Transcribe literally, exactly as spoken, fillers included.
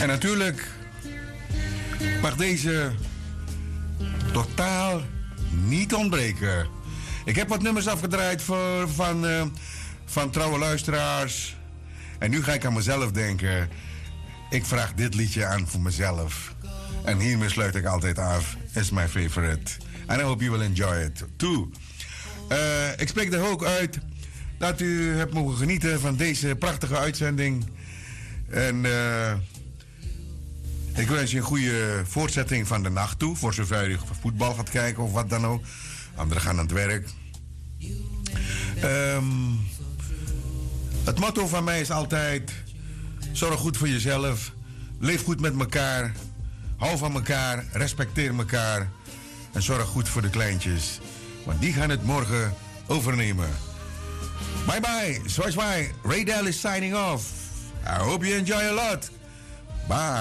En natuurlijk mag deze totaal niet ontbreken. Ik heb wat nummers afgedraaid voor, van, uh, van trouwe luisteraars. En nu ga ik aan mezelf denken. Ik vraag dit liedje aan voor mezelf. En hiermee sluit ik altijd af. It's my favorite. And I hope you will enjoy it too. Uh, ik spreek er ook uit dat u hebt mogen genieten van deze prachtige uitzending. En uh, ik wens je een goede voortzetting van de nacht toe. Voor zover u voetbal gaat kijken of wat dan ook. Anderen gaan aan het werk. Um, het motto van mij is altijd: zorg goed voor jezelf. Leef goed met elkaar. Hou van elkaar. Respecteer elkaar. En zorg goed voor de kleintjes. Want die gaan het morgen overnemen. Bye bye. Zoals wij. Ray Dell is signing off. I hope you enjoy a lot. Bye.